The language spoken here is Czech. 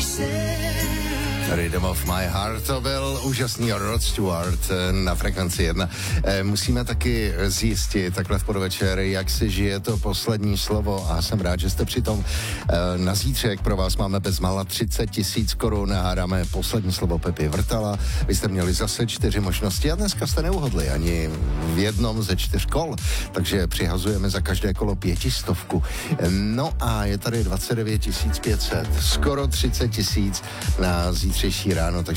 Rhythm of my heart, to byl úžasný Rod Stewart na Frekvenci 1. Musíme taky zjistit takhle v podvečer, jak si žije to poslední slovo a jsem rád, že jste přitom. Na zítřek pro vás máme bezmála 30 000 korun a hádáme poslední slovo Pepy Vrtala. Vy jste měli zase 4 možnosti a dneska jste neuhodli ani v jednom ze 4 kol, takže přihazujeme za každé kolo 500. No a je tady 29 500, skoro 30 000 na zítřejší ráno, takže